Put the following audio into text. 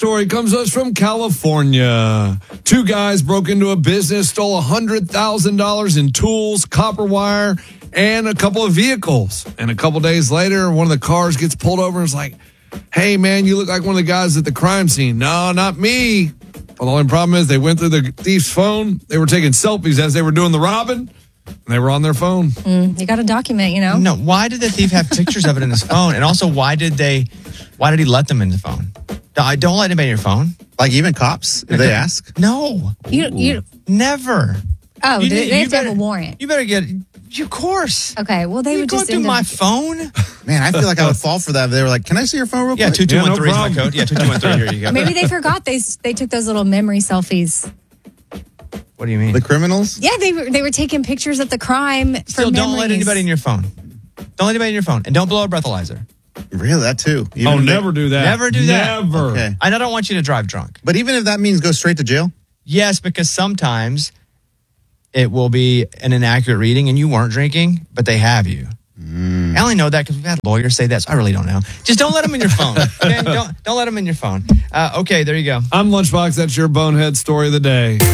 story comes to us from California. 2 guys broke into a business, stole $100,000 in tools, copper wire, and a couple of vehicles. And a couple days later, one of the cars gets pulled over and is like, "Hey, man, you look like one of the guys at the crime scene." "No, not me." Well, the only problem is they went through the thief's phone. They were taking selfies as they were doing the robbing, and they were on their phone. You got to document, No, why did the thief have pictures of it in his phone? And also, why did he let them in the phone? Don't let anybody in your phone. Like even cops, if they ask? No. You Never. Oh, they have to have a warrant. You better get, of course. Okay, well, they You would going just through end my up... phone? Man, I feel like I would fall for that. They were like, "Can I see your phone real Yeah, quick?" 2213 is my problem. code. Yeah, 2213, here you go. Maybe they forgot they took those little memory selfies. What do you mean? The criminals? Yeah, they were taking pictures of the crime. Still, don't let anybody in your phone. Don't let anybody in your phone. And don't blow a breathalyzer. Really, that too? Oh, never do that. Never do that. Never. Okay. I don't want you to drive drunk. But even if that means go straight to jail? Yes, because sometimes it will be an inaccurate reading and you weren't drinking, but they have you. I only know that because we've had lawyers say that, so I really don't know. Just don't let them in your phone. Okay? Don't let them in your phone. Okay, there you go. I'm Lunchbox. That's your bonehead story of the day.